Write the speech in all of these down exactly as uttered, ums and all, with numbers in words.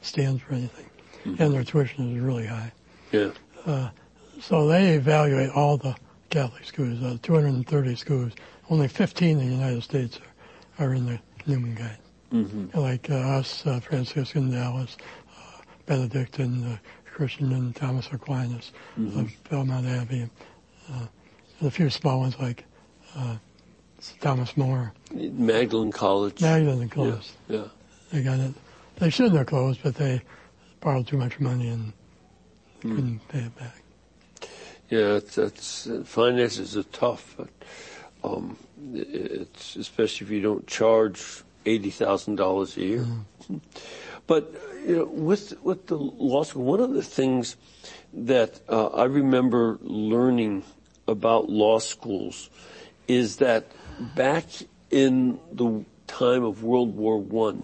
stands for anything. Mm-hmm. And their tuition is really high. Yeah. Uh, so they evaluate all the Catholic schools, uh, two hundred thirty schools. Only fifteen in the United States are, are in the Newman Guide. Mm-hmm. Like uh, us, uh, Franciscan, Dallas, uh, Benedictine, uh, Christian, and Thomas Aquinas, mm-hmm. uh, Belmont Abbey, uh, and a few small ones like uh, Thomas More. Magdalen College. Magdalen College. Yeah. yeah. They got it. They shouldn't have closed, but they borrowed too much money and mm. couldn't pay it back. Yeah, it's, it's uh, finances are tough, but um, it's especially if you don't charge eighty thousand dollars a year. Mm-hmm. But you know, with with the law school, one of the things that uh, I remember learning about law schools is that back in the time of World War One,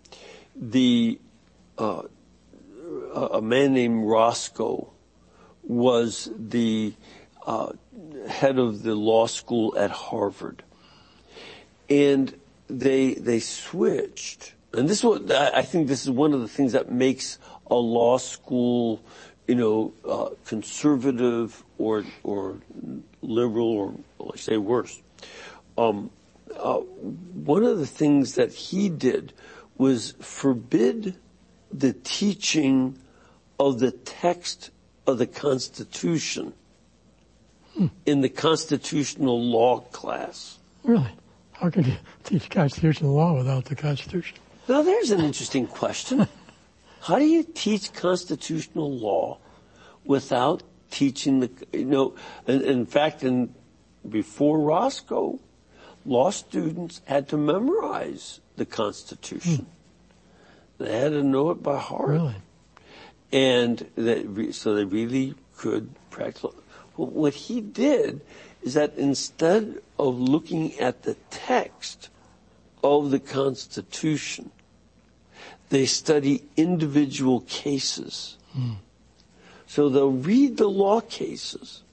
the uh, a man named Roscoe was the uh, head of the law school at Harvard, and they they switched. And this is what I think. This is one of the things that makes a law school, you know, uh, conservative or or liberal, or well, I say worse. Um, uh, one of the things that he did was forbid the teaching of the text of the Constitution hmm. in the constitutional law class. Really? How could you teach constitutional law without the Constitution? Now, there's an interesting question. How do you teach constitutional law without teaching the, you know, in, in fact, in, before Roscoe, law students had to memorize the Constitution. Hmm. They had to know it by heart. Really? And they, so they really could practice. Well, what he did is that instead of looking at the text of the Constitution, they study individual cases. Hmm. So they'll read the law cases,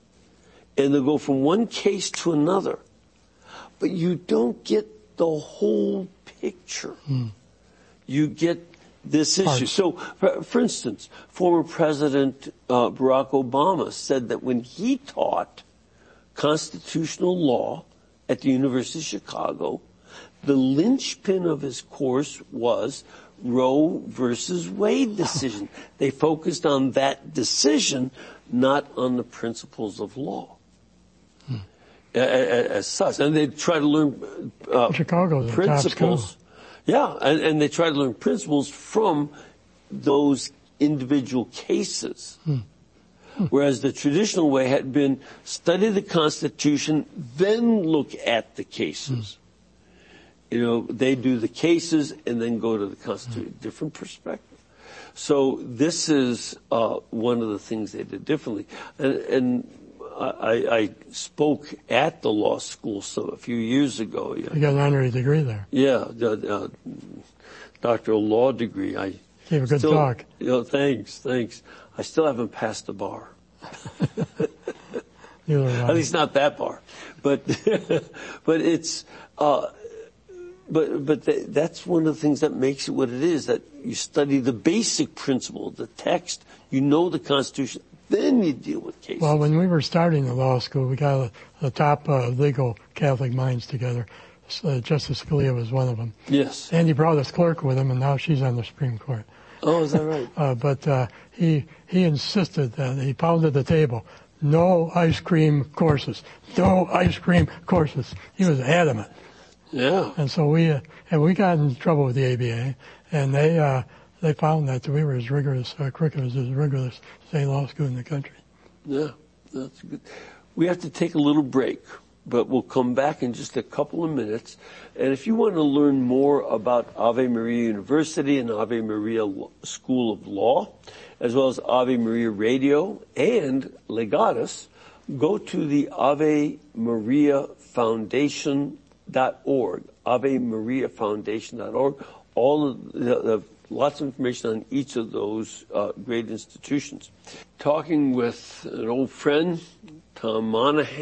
and they'll go from one case to another, but you don't get the whole picture. Hmm. You get this issue. Hard. So, for, for instance, former President uh, Barack Obama said that when he taught constitutional law at the University of Chicago, the linchpin of his course was Roe versus Wade decision. They focused on that decision, not on the principles of law. Hmm. As, as such. And they try to learn uh, Chicago's principles. Yeah, and, and they try to learn principles from those individual cases. Hmm. Hmm. Whereas the traditional way had been study the Constitution, then look at the cases. Hmm. You know, they do the cases and then go to the Constitution. Hmm. Different perspective. So this is uh, one of the things they did differently. And, and I, I spoke at the law school so a few years ago. You got an honorary degree there. Yeah, the uh, doctoral law degree. I gave a good still, talk. You know, thanks, thanks. I still haven't passed the bar. At least not that bar. But but it's uh, but but th- that's one of the things that makes it what it is. That you study the basic principle, the text. You know the Constitution. Then you deal with cases. Well, when we were starting the law school, we got the top uh, legal Catholic minds together. Uh, Justice Scalia was one of them. Yes. And he brought his clerk with him, and now she's on the Supreme Court. Oh, is that right? uh, but uh, he he insisted that he pounded the table. No ice cream courses. No ice cream courses. He was adamant. Yeah. And so we uh, and we got in trouble with the A B A, and they uh, they found that we were as rigorous uh, curriculum as rigorous state law school in the country. Yeah, that's good. We have to take a little break, but we'll come back in just a couple of minutes. And if you want to learn more about Ave Maria University and Ave Maria School of Law, as well as Ave Maria Radio and Legatus, go to the Ave Maria Foundation dot org, Ave Maria Foundation dot org. All of the, the lots of information on each of those uh, great institutions. Talking with an old friend, Tom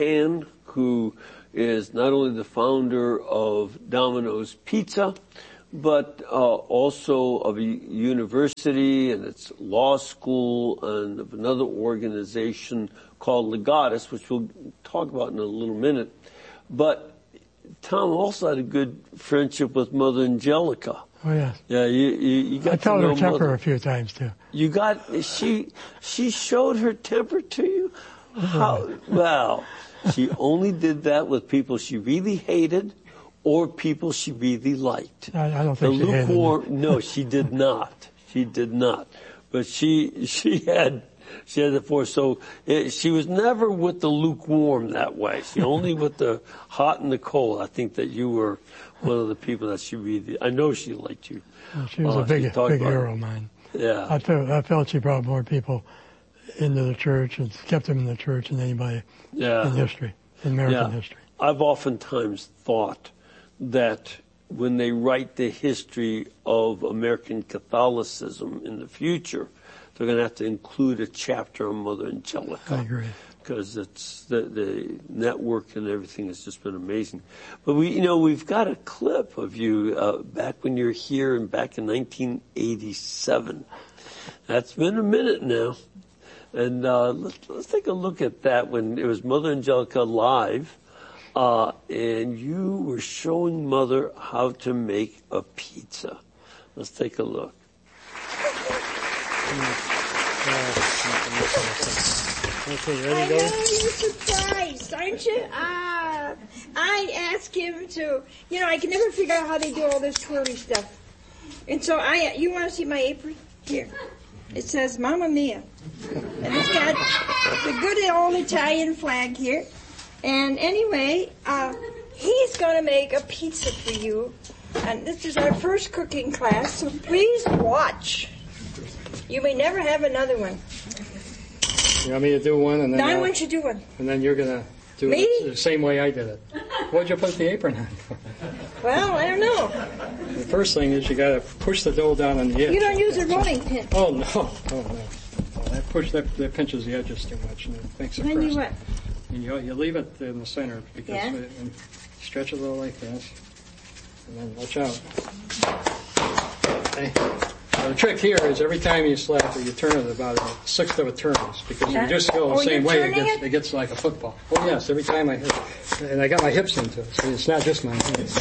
Monahan, who is not only the founder of Domino's Pizza, but uh, also of a university and its law school and of another organization called Legatus, which we'll talk about in a little minute. But Tom also had a good friendship with Mother Angelica. Oh, yes. Yeah, you, you, you got I to told know her temper Mother. a few times, too. You got, she, she showed her temper to you? How, well, she only did that with people she really hated or people she really liked. I, I don't think the she hated lukewarm, me. No, she did not. She did not. But she, she had, she had the force. So it, she was never with the lukewarm that way. She only with the hot and the cold. I think that you were one of the people that she really, I know she liked you. Well, she was uh, a big, big about hero it. of mine. Yeah. I felt, I felt she brought more people into the church and kept them in the church than anybody Yeah. in history, in American Yeah. history. I've oftentimes thought that when they write the history of American Catholicism in the future, they're going to have to include a chapter on Mother Angelica. I agree. Because it's the, the network and everything has just been amazing. But we, you know, we've got a clip of you uh, back when you were here and back in nineteen eighty-seven. That's been a minute now. And uh, let's, let's take a look at that when it was Mother Angelica live, uh, and you were showing Mother how to make a pizza. Let's take a look. Okay, you ready I to know go? you're surprised, aren't you? Ah, I asked him to, you know, I can never figure out how they do all this twirly stuff. And so I, you want to see my apron? Here. It says Mamma Mia. And it's got the good old Italian flag here. And anyway, uh, he's going to make a pizza for you. And this is our first cooking class, so please watch. You may never have another one. You want me to do one, and then Now I uh, want you to do one. and then you're gonna do Me? it the same way I did it. What'd you put the apron on for? Well, I don't know. The first thing is you gotta push the dough down on the edge. You don't use a rolling pin. Oh no! Oh no! Oh, that push that, that pinches the edges too much, and it makes it Then you crust. what? And you you leave it in the center because Yeah. it, and stretch it a little like this, and then watch out. Okay. Now, the trick here is every time you slap it, you turn it about a sixth of a turn, because if Yeah. you just go the Oh, same you're way, it turning gets, it? it gets like a football. Oh yes, every time I hit it. And I got my hips into it, so it's not just my hands.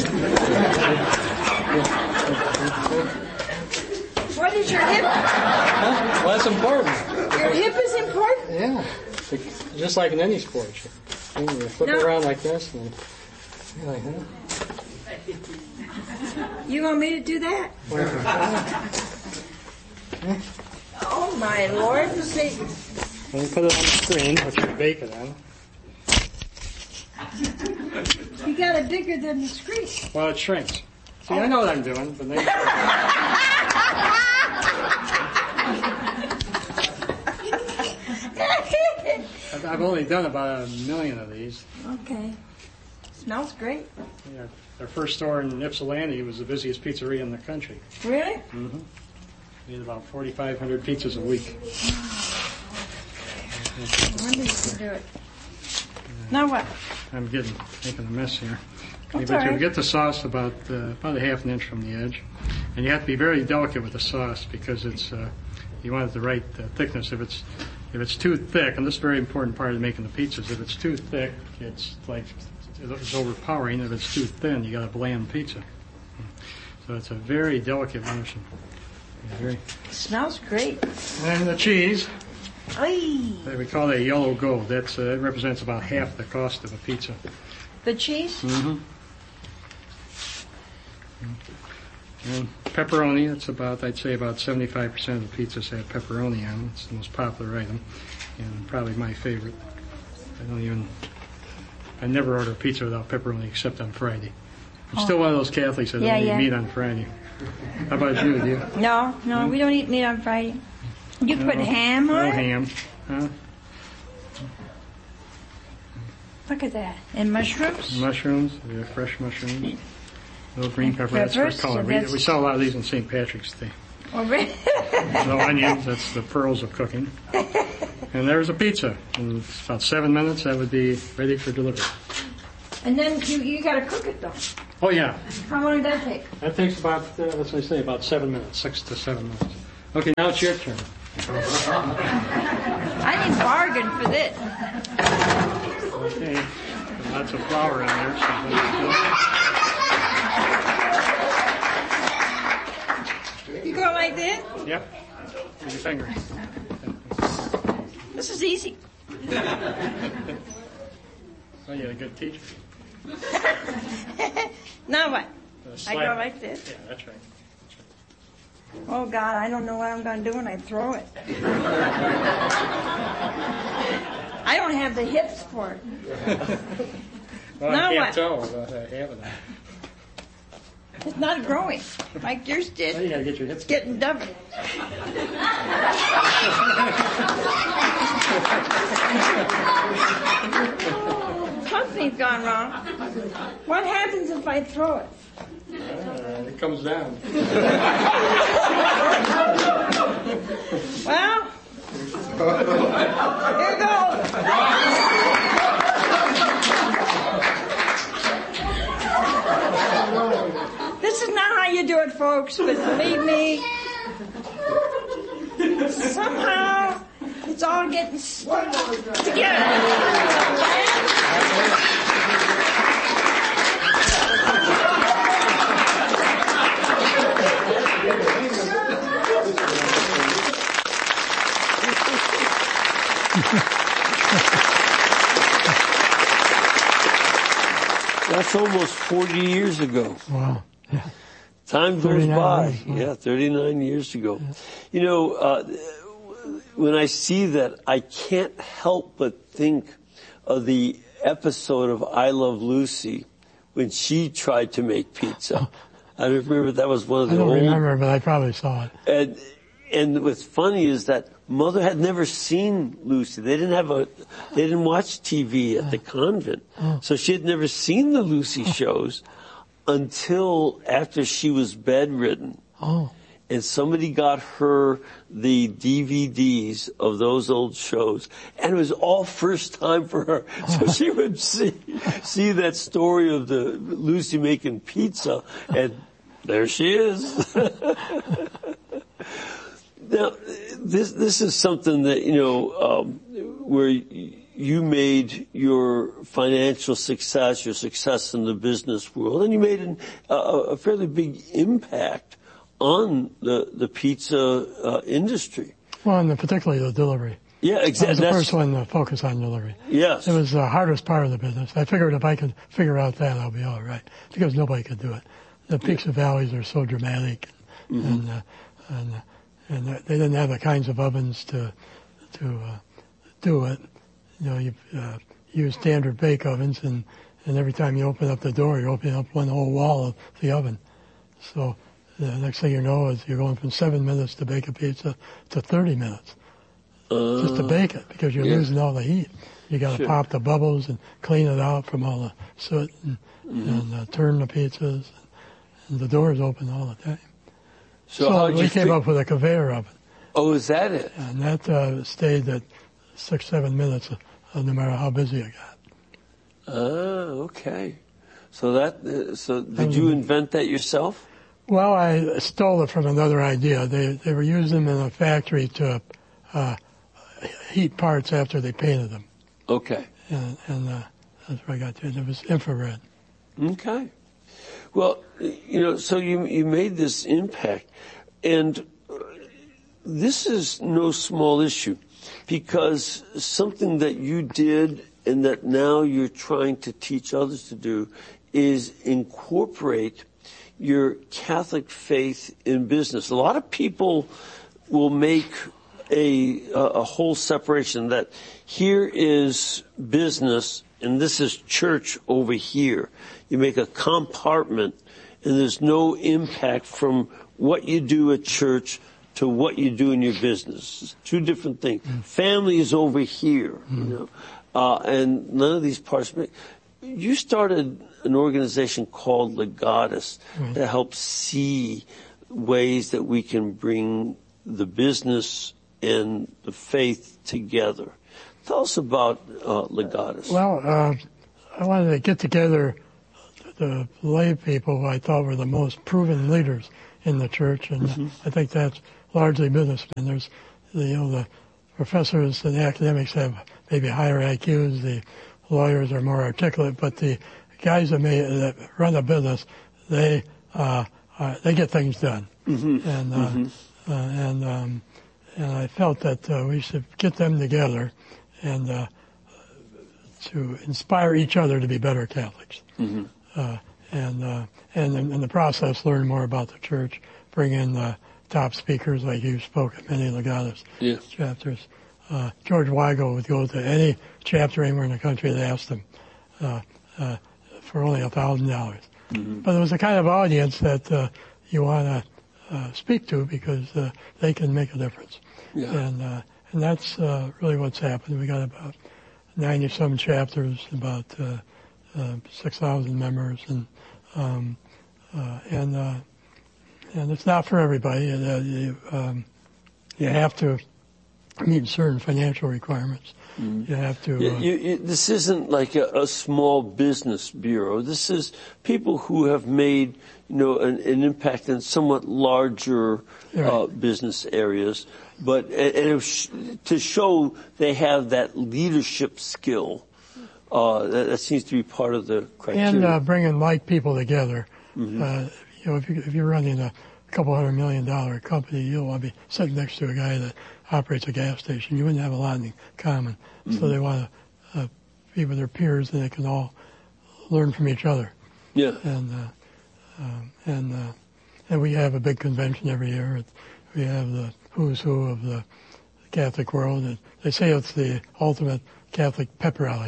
What is your hip? Huh? Well, that's important. Your hip is important? Yeah. Just like in any sport. You, you flip No. it around like this, and you're like, huh? You want me to do that? Oh my Lord, see. When you put it on the screen, which you bake it on, You got it bigger than the screen. well, it shrinks. See, I know what I'm doing, but they... I've I've only done about a million of these. Okay. Smells great. Yeah, our first store in Ypsilanti was the busiest pizzeria in the country. Really? Mm-hmm. We had about forty-five hundred pizzas a week. I wonder if you can do it. Now what? I'm getting making a mess here. That's but all you right. get the sauce about uh, about a half an inch from the edge, and you have to be very delicate with the sauce because it's uh, you want it the right uh, thickness. If it's if it's too thick, and this is a very important part of making the pizzas, if it's too thick, it's like it's overpowering. If it's too thin, you got a bland pizza. So it's a very delicate motion. Very. Smells great. And the cheese, Ay, uh, we call it yellow gold. That's uh, it represents about half the cost of a pizza. the cheese? Mm-hmm. And pepperoni, that's about, I'd say about seventy-five percent of the pizzas have pepperoni on them. It's the most popular item, and probably my favorite. I don't even, I never order a pizza without pepperoni except on Friday. I'm still one of those Catholics that Yeah, don't eat yeah. meat on Friday. How about you, do you? No, no, we don't eat meat on Friday. You put No, ham No on it? ham. Huh? Look at that. And mushrooms? Mushrooms, we have fresh mushrooms. Little green And pepper, that's for peppers, color. so We, that's- we sell a lot of these on Saint Patrick's Day. Oh, really? No onions, that's the pearls of cooking. And there's a pizza. In about seven minutes, that would be ready for delivery. And then you, you gotta cook it though. Oh, yeah. How long did that take? That takes about, uh, let's say, about seven minutes, six to seven minutes. Okay, now it's your turn. I didn't bargain for this. Okay, lots of flour in there. So You go like this? yep, with your finger. This is easy. Oh, you're a good teacher. Now what? Uh, I slide. go like this? Yeah, that's right. Oh, God, I don't know what I'm going to do when I throw it. I don't have the hips for it. Well, Now I can't what? tell without uh, having that. It's not growing like yours Well, you did. gotta get your hips. It's getting double. Something's gone wrong. What happens if I throw it? Uh, it comes down. Well, here goes. This is not how you do it, folks, but believe me, somehow it's all getting stuck together. That's almost forty years ago. Wow. Yeah. Time goes by. years, wow. Yeah, thirty-nine years ago. You know, uh, when I see that, I can't help but think of the episode of I Love Lucy when she tried to make pizza. I remember that was one of the I don't old... remember, but I probably saw it. And, and what's funny is that Mother had never seen Lucy. They didn't have a, they didn't watch T V at the convent. So she had never seen the Lucy shows until after she was bedridden. Oh. And somebody got her the D V Ds of those old shows, and it was all first time for her. So she would see, see that story of the Lucy making pizza, and there she is. Now, this this is something that, you know, um, where you made your financial success, your success in the business world, and you made an, a, a fairly big impact on the the pizza uh, industry. Well, and particularly the delivery. Yeah, I exactly. was the first one to focus on delivery. Yes. It was the hardest part of the business. I figured if I could figure out that, I'll be all right, because nobody could do it. The peaks and valleys are so dramatic, Mm-hmm. and uh, and uh, and they didn't have the kinds of ovens to to uh, do it. You know, you uh, use standard bake ovens, and and every time you open up the door, you're opening up one whole wall of the oven. So the next thing you know is you're going from seven minutes to bake a pizza to thirty minutes. Uh, Just to bake it, because you're yeah. losing all the heat. You got to Sure. pop the bubbles and clean it out from all the soot, and, Mm-hmm. and uh, turn the pizzas, and the door's open all the time. So, So, how did we you came fi- up with a conveyor oven, Oh, is that it? and that uh, stayed at six, seven minutes, uh, no matter how busy it got. Ah, okay. So that, uh, so did was you a- invent that yourself? Well, I stole it from another idea. They they were using them in a factory to uh, heat parts after they painted them, Okay. and, and uh, that's where I got to it. It was infrared. Okay. Well, you know, so you you made this impact, and this is no small issue, because something that you did and that now you're trying to teach others to do is incorporate your Catholic faith in business. A lot of people will make a a whole separation that here is business and this is church over here. You make a compartment, and there's no impact from what you do at church to what you do in your business. It's two different things. Mm. Family is over here, mm. you know, uh, and none of these parts make. You started an organization called Legatus mm. to help see ways that we can bring the business and the faith together. Tell us about uh, Legatus. Well, uh, I wanted to get together the lay people who I thought were the most proven leaders in the church, and mm-hmm. I think that's largely businessmen. There's, the, you know, the professors and the academics have maybe higher I Qs. The lawyers are more articulate, but the guys that, may, that run a business, they uh, uh, they get things done. Mm-hmm. And uh, mm-hmm. uh, and um, and I felt that uh, we should get them together and uh, to inspire each other to be better Catholics. Mm-hmm. Uh, and uh, and in, in the process, learn more about the church. Bring in uh, top speakers like you spoke at many Legatus yeah. chapters. Uh, George Weigel would go to any chapter anywhere in the country and ask them uh, uh, for only a thousand dollars. But it was the kind of audience that uh, you want to uh, speak to because uh, they can make a difference. Yeah. And uh, and that's uh, really what's happened. We got about ninety some chapters, about uh, uh, six thousand members, and um, uh, and uh, and it's not for everybody. Uh, you, um, you have to meet certain financial requirements. Mm. You have to. Uh, you, you, this isn't like a, a small business bureau. This is people who have made, you know, an, an impact in somewhat larger right. uh, business areas. But and it, to show they have that leadership skill, uh, that, that seems to be part of the criteria. And uh, bringing like people together. Mm-hmm. Uh, you know, if, you, if you're running a couple hundred million dollar company, you don't want to be sitting next to a guy that operates a gas station. You wouldn't have a lot in common. Mm-hmm. So they want to uh, be with their peers, and they can all learn from each other. Yeah. And uh, um, and uh, and we have a big convention every year. It, we have the who's who of the Catholic world, and they say it's the ultimate Catholic pep rally.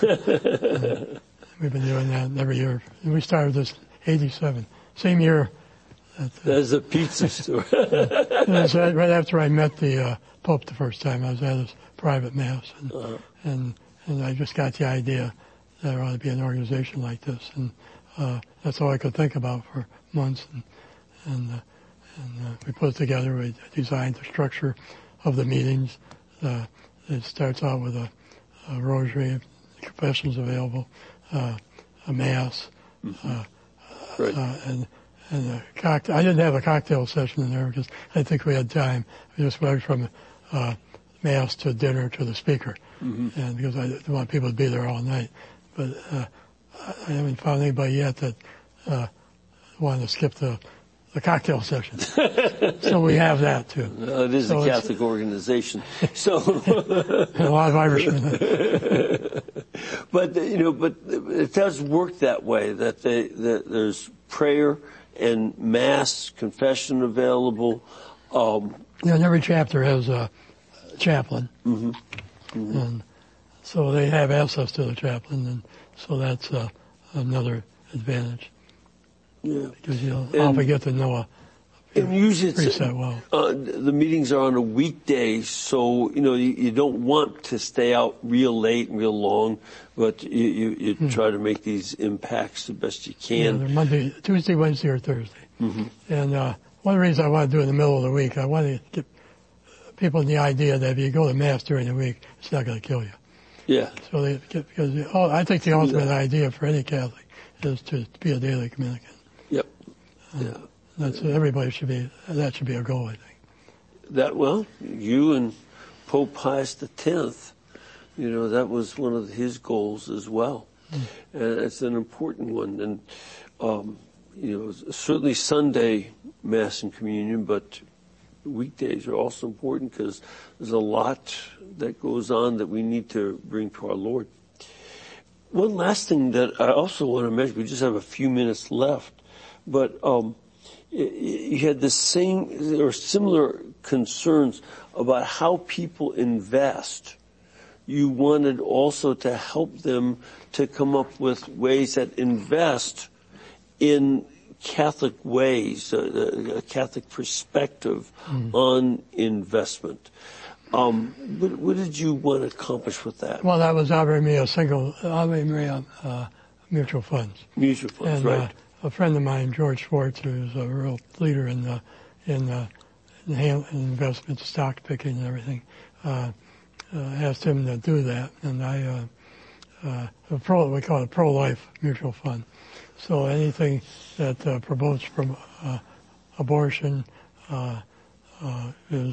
uh, we've been doing that every year. And we started this in eighty-seven, same year. That, uh, There's a pizza store. It was right, right after I met the uh, Pope the first time. I was at his private mass, and, uh-huh. and and I just got the idea that there ought to be an organization like this, and uh, that's all I could think about for months. And and, uh, and uh, we put it together. We designed the structure of the meetings. Uh, it starts out with a, a rosary, confessions available, uh, a mass, mm-hmm. uh, right. uh, and. And a cocktail, I didn't have a cocktail session in there because I didn't think we had time. We just went from uh, mass to dinner to the speaker, mm-hmm. and because I didn't want people to be there all night. But uh, I haven't found anybody yet that uh, wanted to skip the, the cocktail session. So we have that too. Uh, it is so a Catholic organization, so a lot of Irishmen. But you know, but it does work that way. That they that there's prayer and mass, confession available. Um, yeah, and every chapter has a chaplain. Mm-hmm. Mm-hmm. And so they have access to the chaplain, and so that's uh, another advantage. Yeah. Because you'll often get to know a and usually it's, preset well. Uh, the meetings are on a weekday, so, you know, you, you don't want to stay out real late and real long, but you, you, you hmm. try to make these impacts the best you can. Yeah, they're Monday, Tuesday, Wednesday, or Thursday. Mm-hmm. And uh, one of the reasons I want to do it in the middle of the week, I want to get people the idea that if you go to Mass during the week, it's not going to kill you. Yeah. So they get, because oh, I think the ultimate yeah. idea for any Catholic is to be a daily communicant. Yep. Uh, yeah. That's everybody should be. That should be a goal, I think. That well, you and Pope Pius the Tenth, you know, that was one of his goals as well, mm. and it's an important one. And um, you know, certainly Sunday Mass and Communion, but weekdays are also important because there's a lot that goes on that we need to bring to our Lord. One last thing that I also want to mention. We just have a few minutes left, but. Um, You had the same or similar concerns about how people invest. You wanted also to help them to come up with ways that invest in Catholic ways, a, a Catholic perspective mm. on investment. Um, what, what did you want to accomplish with that? Well, that was Ave Maria single, Ave Maria uh, mutual funds. Mutual funds, and, right. Uh, a friend of mine, George Schwartz, who's a real leader in the, in, the, in, in investment, stock picking and everything, uh, uh, asked him to do that. And I, uh, uh, a pro, we call it a pro-life mutual fund. so anything that uh, promotes from uh, abortion uh, uh, is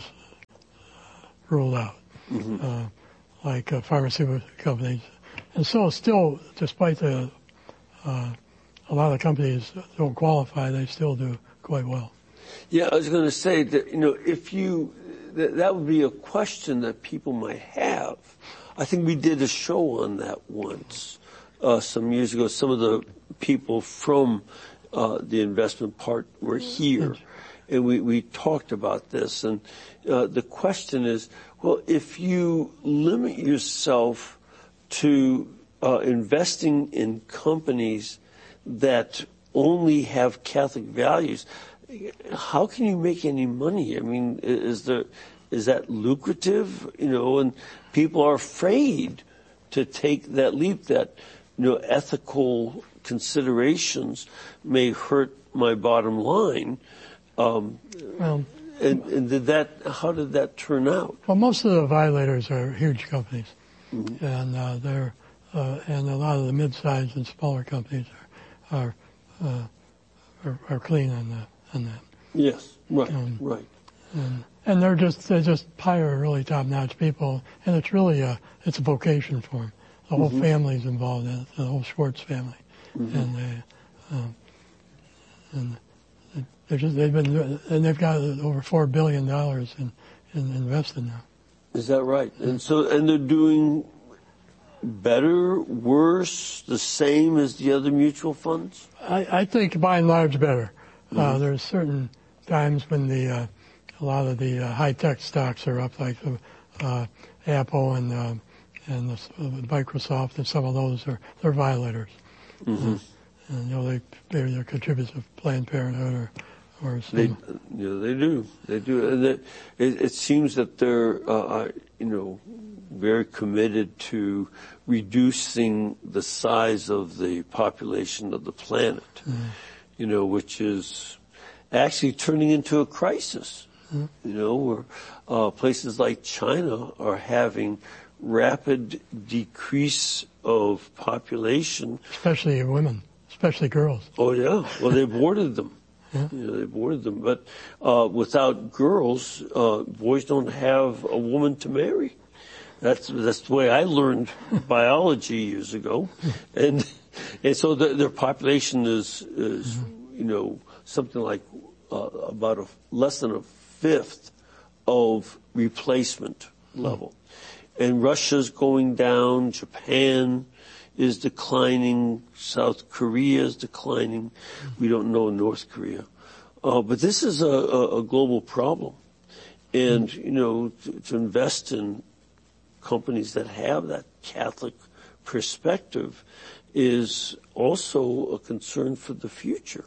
ruled out, mm-hmm. uh, like uh, pharmaceutical companies. And so still, despite the uh, a lot of companies don't qualify, they still do quite well. Yeah, I was going to say that, you know, if you, that, that would be a question that people might have. I think we did a show on that once, uh, some years ago. Some of the people from uh, the investment part were here, and we, we talked about this. And uh, the question is, well, if you limit yourself to uh, investing in companies that only have Catholic values, how can you make any money? I mean, is there, is that lucrative? You know, and people are afraid to take that leap, that, you know, ethical considerations may hurt my bottom line. Um, well, and, and did that, how did that turn out? Well, most of the violators are huge companies, mm-hmm. and uh, they're, uh, and a lot of the mid-sized and smaller companies are, are, uh, are, are clean on that. On that. Yes, right, um, right. And, and they're just, they just hire really top-notch people, and it's really a, it's a vocation for them. The whole mm-hmm. family's involved in it, the whole Schwartz family. Mm-hmm. And they, um, and they're just, they've been, and they've got over four billion dollars in, in invested now. Is that right? And so, and they're doing better, worse, the same as the other mutual funds? I, I think by and large better. Mm-hmm. Uh, there's certain times when the, uh, a lot of the uh, high-tech stocks are up, like uh, Apple and, uh, and the, uh, Microsoft, and some of those are, they're violators. Mm-hmm. Uh, and, you know, they, they're, they're contributors of Planned Parenthood or, or some. They, you know, they do. They do. And it, it, it seems that they're, uh, you know, very committed to reducing the size of the population of the planet, mm-hmm. you know, which is actually turning into a crisis, mm-hmm. you know, where uh, places like China are having rapid decrease of population. Especially women, especially girls. Oh, yeah. Well, they boarded them. Yeah. You know, they boarded them. But uh, without girls, uh, boys don't have a woman to marry. That's that's the way I learned biology years ago, and and so the, their population is is mm-hmm. you know something like uh, about a less than a fifth of replacement level, mm-hmm. and Russia's going down. Japan is declining. South Korea is declining. Mm-hmm. We don't know North Korea, uh, but this is a, a, a global problem, and mm-hmm. you know to, to invest in companies that have that Catholic perspective is also a concern for the future.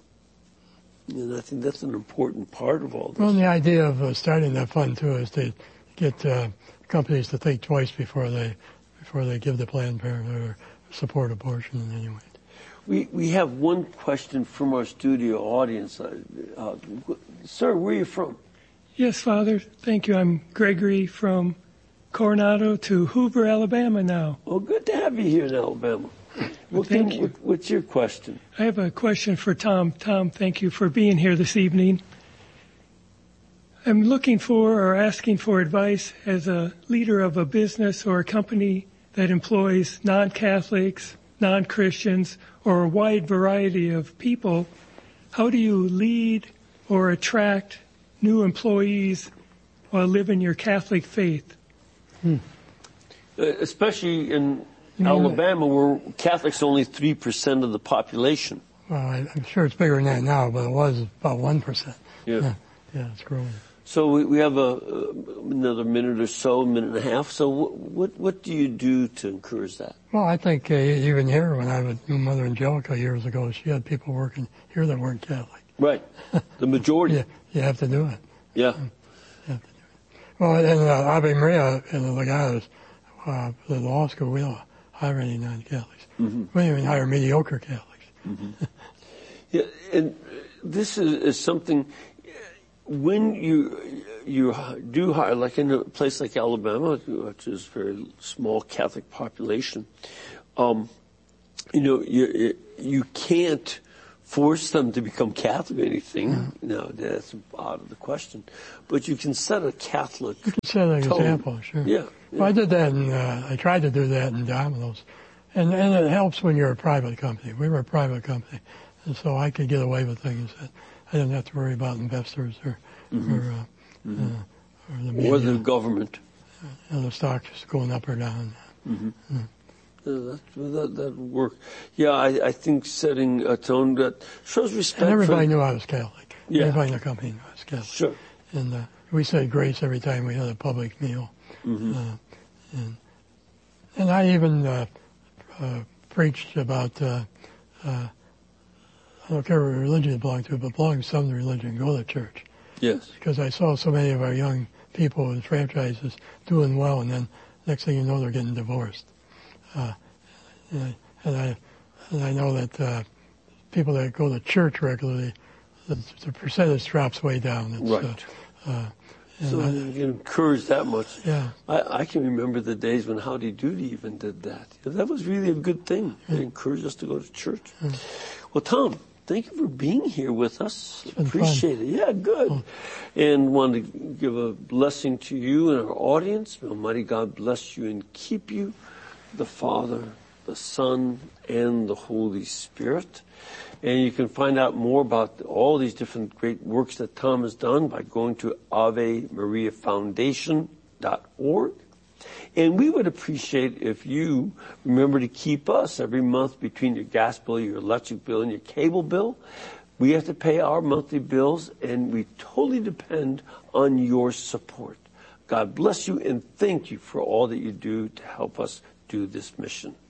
And I think that's an important part of all this. Well, the idea of uh, starting that fund, too, is to get uh, companies to think twice before they before they give the Planned Parenthood or support abortion in any way. We, we have one question from our studio audience. Uh, uh, sir, where are you from? Yes, Father. Thank you. I'm Gregory from Coronado to Hoover, Alabama now. Well, good to have you here in Alabama. What thank can, you. What, what's your question? I have a question for Tom. Tom, thank you for being here this evening. I'm looking for or asking for advice as a leader of a business or a company that employs non-Catholics, non-Christians, or a wide variety of people. How do you lead or attract new employees while living your Catholic faith? Hmm. Uh, especially in Alabama, where Catholics are only three percent of the population. Well, I, I'm sure it's bigger than that now, but it was about one percent. Yeah. yeah. Yeah, it's growing. So we, we have a, uh, another minute or so, minute and a half. So what, what, what do you do to encourage that? Well, I think uh, even here, when I knew Mother Angelica years ago, she had people working here that weren't Catholic. Right. The majority. Yeah, you have to do it. Yeah. You have to do it. Well, in uh, Ave Maria, in the Legatus, uh, the law school, we don't hire any non-Catholics. Mm-hmm. We don't even hire mediocre Catholics. Mm-hmm. Yeah, and this is, is something, when you you do hire, like in a place like Alabama, which is a very small Catholic population, um, you know, you, you can't force them to become Catholic or anything. Mm-hmm. No, that's out of the question. But you can set a Catholic You can set an tone. example, sure. Yeah. yeah. Well, I did that, in, uh, I tried to do that in Domino's. And, and it helps when you're a private company. We were a private company. And so I could get away with things that I didn't have to worry about investors or, mm-hmm. or, uh, mm-hmm. uh, or the media. Or the government. And the stock just going up or down. Mm-hmm. Mm. Uh, that, that that would work. Yeah, I, I think setting a tone that shows respect. And everybody for, knew I was Catholic. Yeah. Everybody in the company knew I was Catholic. Sure. And uh, we said grace every time we had a public meal. Mm-hmm. Uh, and, and I even uh, uh, preached about, uh, uh, I don't care what religion you belong to, but belong to some religion, go to church. Yes. Because I saw so many of our young people in franchises doing well, and then next thing you know, they're getting divorced. Uh, and, I, and I and I know that uh, people that go to church regularly, the, the percentage drops way down. It's, right. Uh, uh, so I, you can encourage that much. Yeah. I, I can remember the days when Howdy Doody even did that. That was really a good thing. It yeah. encouraged us to go to church. Yeah. Well, Tom, thank you for being here with us. It's been Appreciate fun. it. Yeah, good. Oh. And want to give a blessing to you and our audience. May Almighty God bless you and keep you, the Father, the Son, and the Holy Spirit. And you can find out more about all these different great works that Tom has done by going to Ave Maria Foundation dot org. And we would appreciate if you remember to keep us every month between your gas bill, your electric bill, and your cable bill. We have to pay our monthly bills, and we totally depend on your support. God bless you, and thank you for all that you do to help us do this mission.